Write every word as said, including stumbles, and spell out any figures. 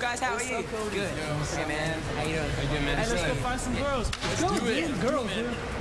guys? How are you? Good. Okay, man. How you doing? How you doing, man? Hey, let's go find some girls. Let's do it. Girls, dude.